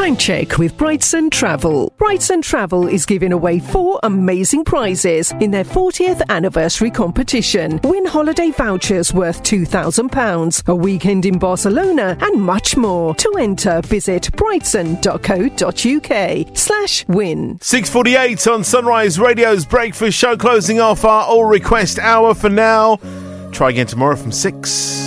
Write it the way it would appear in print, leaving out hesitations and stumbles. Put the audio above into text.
Time check with Brightson Travel. Brightson Travel is giving away 4 amazing prizes in their 40th anniversary competition. Win holiday vouchers worth £2,000, a weekend in Barcelona, and much more. To enter, visit brightson.co.uk/win. 6:48 on Sunrise Radio's breakfast show, closing off our all request hour for now. Try again tomorrow from 6.